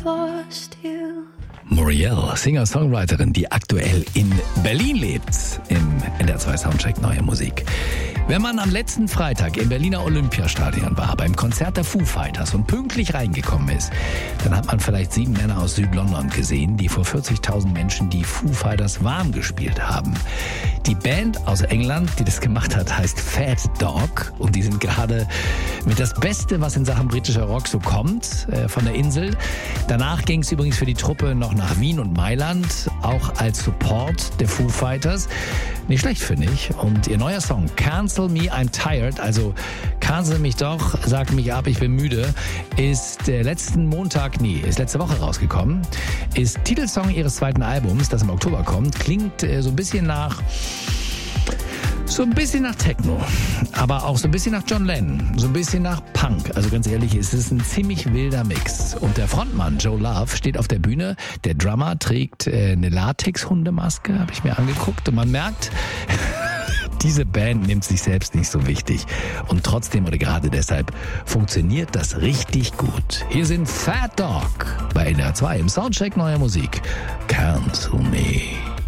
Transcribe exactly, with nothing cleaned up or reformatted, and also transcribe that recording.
lost you. Muriel, Singer-Songwriterin, die aktuell in Berlin lebt, im N D R zwei Soundcheck Neue Musik. Wenn man am letzten Freitag im Berliner Olympiastadion war, beim Konzert der Foo Fighters und pünktlich reingekommen ist, dann hat man vielleicht sieben Männer aus Südlondon gesehen, die vor vierzigtausend Menschen die Foo Fighters warm gespielt haben. Die Band aus England, die das gemacht hat, heißt Fat Dog und die sind gerade mit das Beste, was in Sachen britischer Rock so kommt, äh, von der Insel. Danach ging es übrigens für die Truppe noch nach Wien und Mailand, auch als Support der Foo Fighters. Nicht schlecht, finde ich. Und ihr neuer Song, Cancel Me, I'm Tired, also cancel mich doch, sag mich ab, ich bin müde, ist äh, letzten Montag, nee, ist letzte Woche rausgekommen, ist Titelsong ihres zweiten Albums, das im Oktober kommt, klingt äh, so ein bisschen nach So ein bisschen nach Techno, aber auch so ein bisschen nach John Lennon, so ein bisschen nach Punk. Also ganz ehrlich, es ist ein ziemlich wilder Mix. Und der Frontmann Joe Love steht auf der Bühne, der Drummer trägt äh, eine Latex-Hundemaske, habe ich mir angeguckt. Und man merkt, diese Band nimmt sich selbst nicht so wichtig. Und trotzdem oder gerade deshalb funktioniert das richtig gut. Hier sind Fat Dog bei N D R zwei im Soundcheck Neuer Musik. Cancel Me.